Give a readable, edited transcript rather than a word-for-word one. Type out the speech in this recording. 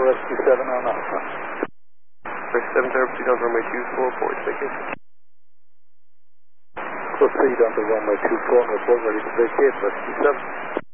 Rescue 7 on Alpha. Rescue 7 Tower, proceed on runway 24, forward ticket. Proceed on the runway 24 and report ready to vacate, Rescue 7.